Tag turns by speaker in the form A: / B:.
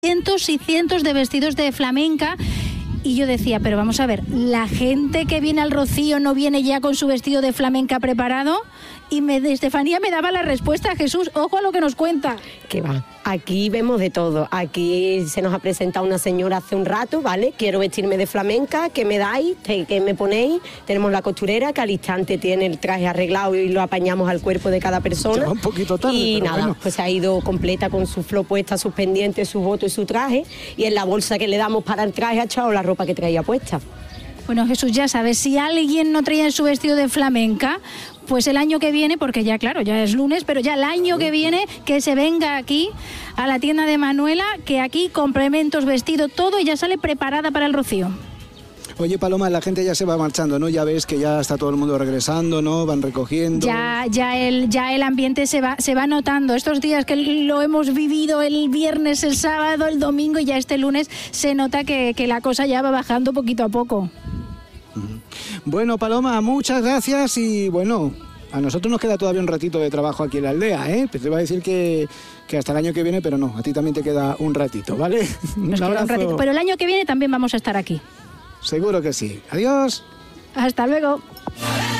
A: cientos y cientos de vestidos de flamenca. Y yo decía, pero vamos a ver, ¿la gente que viene al Rocío no viene ya con su vestido de flamenca preparado? Y Estefanía me daba la respuesta. Jesús, ojo a lo que nos cuenta.
B: ¿Qué va? Aquí vemos de todo. Aquí se nos ha presentado una señora hace un rato, ¿vale? Quiero vestirme de flamenca, ¿qué me dais? ¿Qué me ponéis? Tenemos la costurera que al instante tiene el traje arreglado y lo apañamos al cuerpo de cada persona.
C: Un poquito tarde,
B: y
C: pero
B: nada,
C: bueno.
B: pues se ha ido completa con su flor puesta, sus pendientes, sus votos y su traje. Y en la bolsa que le damos para el traje ha echado la ropa que traía puesta.
A: Bueno, Jesús, ya sabes, si alguien no traía su vestido de flamenca, pues el año que viene, porque ya claro, ya es lunes, pero ya el año que viene que se venga aquí a la tienda de Manuela, que aquí complementos, vestido, todo, y ya sale preparada para el Rocío.
C: Oye, Paloma, la gente ya se va marchando, ¿no? Ya ves que ya está todo el mundo regresando, ¿no? Van recogiendo.
A: Ya el ambiente se va notando. Estos días que lo hemos vivido el viernes, el sábado, el domingo, y ya este lunes se nota que la cosa ya va bajando poquito a poco.
C: Bueno, Paloma, muchas gracias y bueno, a nosotros nos queda todavía un ratito de trabajo aquí en la aldea, ¿eh? Pues te iba a decir que hasta el año que viene, pero no, a ti también te queda un ratito, ¿vale?
A: Nos queda un ratito, pero el año que viene también vamos a estar aquí.
C: Seguro que sí. Adiós.
A: Hasta luego.